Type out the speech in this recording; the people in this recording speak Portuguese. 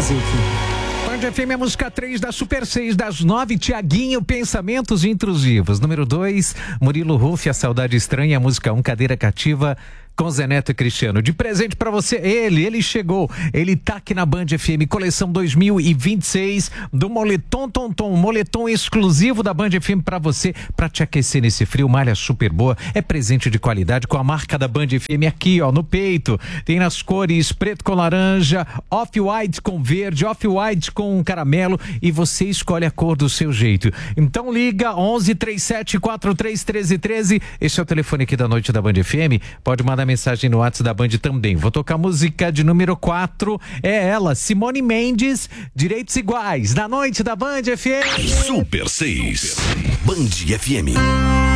fazer aqui. Band FM, a música 3 da Super 6 das 9, Tiaguinho, Pensamentos Intrusivos. Número 2, Murilo Ruff, A Saudade Estranha, a música 1, Cadeira Cativa, com Zé Neto e Cristiano. De presente pra você, ele chegou, ele tá aqui na Band FM, coleção 2026 do Moletom Tonton, moletom exclusivo da Band FM pra você, pra te aquecer nesse frio, malha super boa, é presente de qualidade com a marca da Band FM aqui, ó, no peito, tem nas cores preto com laranja, off-white com verde, off-white com caramelo e você escolhe a cor do seu jeito. Então liga 11 37 43 13 13, esse é o telefone aqui da noite da Band FM, pode mandar mensagem no WhatsApp da Band também. Vou tocar música de número 4, é ela, Simone Mendes, Direitos Iguais, na noite da Band FM. Super 6, Band FM.